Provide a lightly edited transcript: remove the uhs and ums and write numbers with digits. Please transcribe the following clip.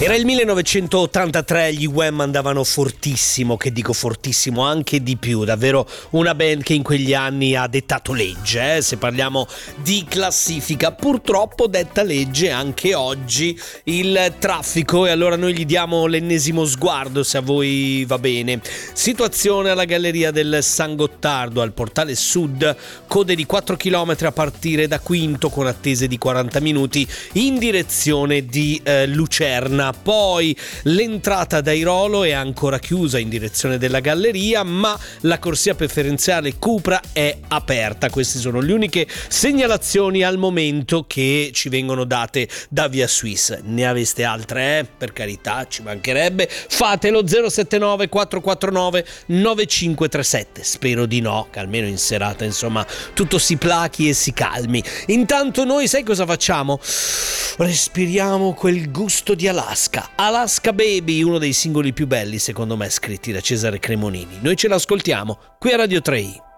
Era il 1983, gli Wham andavano fortissimo, che dico fortissimo, anche di più, davvero una band che in quegli anni ha dettato legge, se parliamo di classifica. Purtroppo detta legge anche oggi il traffico, e allora noi gli diamo l'ennesimo sguardo, se a voi va bene. Situazione alla galleria del San Gottardo, al portale sud, code di 4 km a partire da Quinto con attese di 40 minuti in direzione di Lucerna. Poi l'entrata da Airolo è ancora chiusa in direzione della galleria, ma la corsia preferenziale Cupra è aperta. Queste sono le uniche segnalazioni al momento che ci vengono date da Via Suisse. Ne aveste altre? Per carità, ci mancherebbe. Fatelo 079 449 9537. Spero di no, che almeno in serata insomma tutto si plachi e si calmi. Intanto noi sai cosa facciamo? Respiriamo quel gusto di Alaska Baby, uno dei singoli più belli secondo me scritti da Cesare Cremonini. Noi ce l'ascoltiamo qui a Radio 3i.